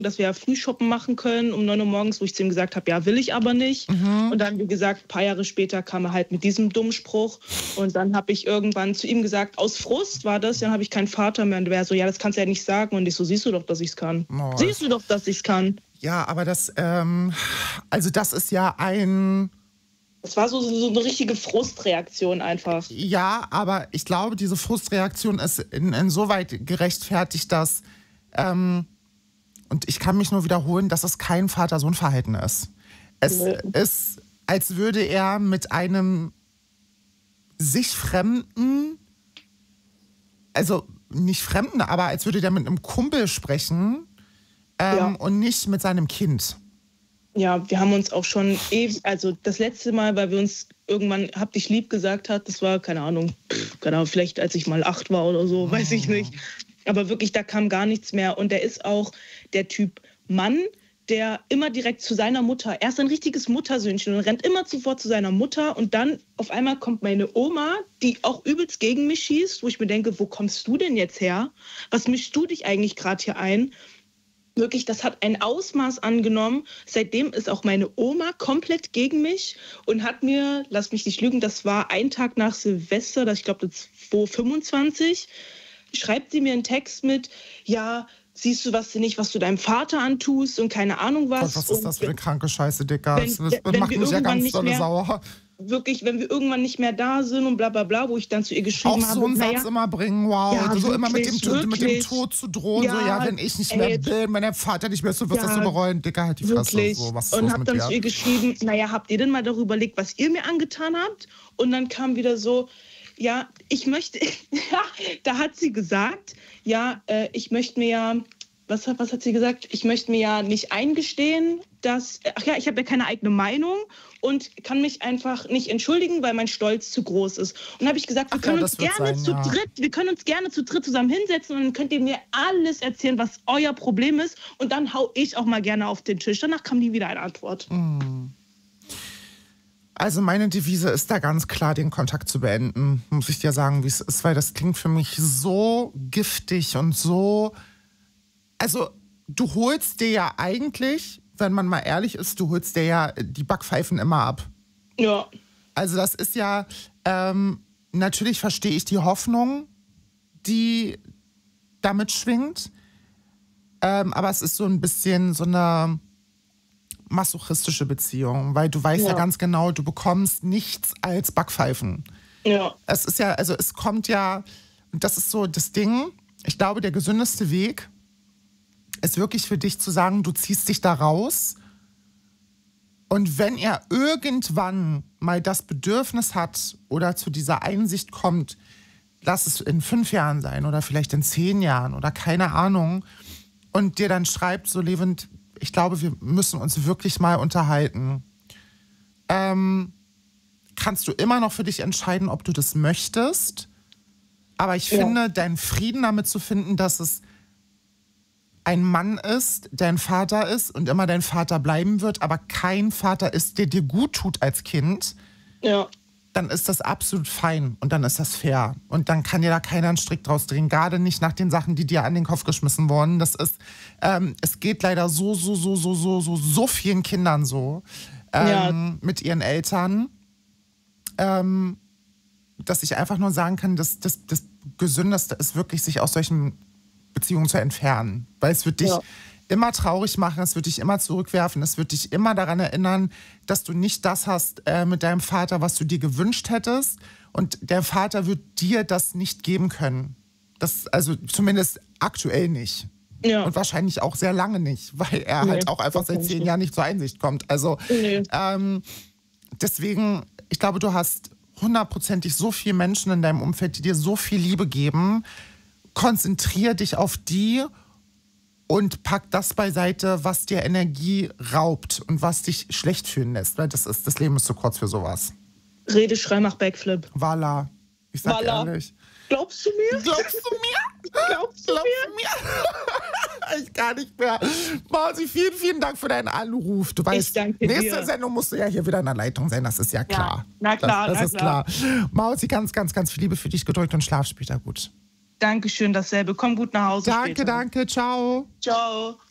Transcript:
dass wir ja Frühshoppen machen können um 9 Uhr morgens, wo ich zu ihm gesagt habe, ja, will ich aber nicht. Und dann, wie gesagt, ein paar Jahre später kam er halt mit diesem dummen Spruch. Und dann habe ich irgendwann zu ihm gesagt, aus Frust war das, dann habe ich keinen Vater mehr. Und er so, ja, das kannst du ja nicht sagen. Und ich so, siehst du doch, dass ich es kann. Oh. Siehst du doch, dass ich es kann. Ja, aber das, also das ist ja ein... Das war so eine richtige Frustreaktion einfach. Ja, aber ich glaube, diese Frustreaktion ist insoweit gerechtfertigt, dass... und ich kann mich nur wiederholen, dass es kein Vater-Sohn-Verhalten ist. Es ist, als würde er mit einem sich Fremden, also nicht Fremden, aber als würde der mit einem Kumpel sprechen und nicht mit seinem Kind. Ja, wir haben uns auch schon ewig, also das letzte Mal, weil wir uns irgendwann hab dich lieb gesagt hat, das war, keine Ahnung, vielleicht als ich mal 8 war oder so, weiß ich nicht. Aber wirklich, da kam gar nichts mehr. Und er ist auch der Typ Mann, der immer direkt zu seiner Mutter, er ist ein richtiges Muttersöhnchen und rennt immer sofort zu seiner Mutter. Und dann auf einmal kommt meine Oma, die auch übelst gegen mich schießt, wo ich mir denke, wo kommst du denn jetzt her? Was mischst du dich eigentlich gerade hier ein? Wirklich, das hat ein Ausmaß angenommen. Seitdem ist auch meine Oma komplett gegen mich und hat mir, lass mich nicht lügen, das war ein Tag nach Silvester, ich glaube, das 2025, schreibt sie mir einen Text mit, ja, siehst du nicht, was du deinem Vater antust und keine Ahnung was. Gott, was ist das für eine kranke Scheiße, Dicker? Das wenn macht mich ja ganz dolle sauer. Wirklich, wenn wir irgendwann nicht mehr da sind und bla bla bla, wo ich dann zu ihr geschrieben habe. Auch so einen Satz immer bringen, wow. Ja, so wirklich, immer mit dem Tod zu drohen, ja, so, ja, wenn ich nicht mehr bin, wenn der Vater nicht mehr ist, du wirst das so bereuen. Dicker, halt die Fresse. Wirklich. So, was ist und los hab mit dann dir? zu ihr geschrieben, naja, habt ihr denn mal darüber überlegt, was ihr mir angetan habt? Und dann kam wieder so, ja, ich möchte, ja, da hat sie gesagt, ja, ich möchte mir ja, was hat sie gesagt? Ich möchte mir ja nicht eingestehen, dass, ich habe ja keine eigene Meinung und kann mich einfach nicht entschuldigen, weil mein Stolz zu groß ist. Und habe ich gesagt, wir können uns gerne zu dritt zusammen hinsetzen und dann könnt ihr mir alles erzählen, was euer Problem ist und dann hau ich auch mal gerne auf den Tisch. Danach kam nie wieder eine Antwort. Also meine Devise ist da ganz klar, den Kontakt zu beenden, muss ich dir sagen, wie es ist, weil das klingt für mich so giftig und so... Also du holst dir ja eigentlich, wenn man mal ehrlich ist, du holst dir ja die Backpfeifen immer ab. Ja. Also das ist ja, natürlich verstehe ich die Hoffnung, die damit schwingt, aber es ist so ein bisschen so eine masochistische Beziehung, weil du weißt ja ganz genau, du bekommst nichts als Backpfeifen. Ja. Es ist ja, also es kommt ja, das ist so das Ding, ich glaube, der gesündeste Weg ist wirklich für dich zu sagen, du ziehst dich da raus und wenn er irgendwann mal das Bedürfnis hat oder zu dieser Einsicht kommt, lass es in 5 Jahren sein oder vielleicht in 10 Jahren oder keine Ahnung und dir dann schreibt, so Levent, ich glaube, wir müssen uns wirklich mal unterhalten. Kannst du immer noch für dich entscheiden, ob du das möchtest, aber ich finde, deinen Frieden damit zu finden, dass es ein Mann ist, dein Vater ist und immer dein Vater bleiben wird, aber kein Vater ist, der dir gut tut als Kind, dann ist das absolut fein und dann ist das fair. Und dann kann dir da keiner einen Strick draus drehen, gerade nicht nach den Sachen, die dir an den Kopf geschmissen wurden. Das ist, es geht leider so vielen Kindern so mit ihren Eltern, dass ich einfach nur sagen kann, dass das Gesündeste ist wirklich, sich aus solchen Beziehungen zu entfernen. Weil es wird dich immer traurig machen, es wird dich immer zurückwerfen, es wird dich immer daran erinnern, dass du nicht das hast mit deinem Vater, was du dir gewünscht hättest. Und der Vater wird dir das nicht geben können. Das, also zumindest aktuell nicht. Ja. Und wahrscheinlich auch sehr lange nicht, weil er halt auch einfach seit 10 Jahren nicht zur Einsicht kommt. Also deswegen, ich glaube, du hast 100%ig so viele Menschen in deinem Umfeld, die dir so viel Liebe geben. Konzentrier dich auf die und pack das beiseite, was dir Energie raubt und was dich schlecht fühlen lässt. Weil das Leben ist zu kurz für sowas. Rede, Schrei, mach Backflip. Voilà. Ich sag ehrlich. Glaubst du mir? Glaubst du mir? Glaubst du mir? Ich gar nicht mehr. Mausi, vielen, vielen Dank für deinen Anruf. Du weißt, nächste Sendung musst du ja hier wieder in der Leitung sein, das ist ja klar. Ja, na klar, das ist klar. Mausi, ganz, ganz, ganz viel Liebe für dich gedrückt und schlaf später gut. Dankeschön, dasselbe. Komm gut nach Hause. Danke, ciao. Ciao.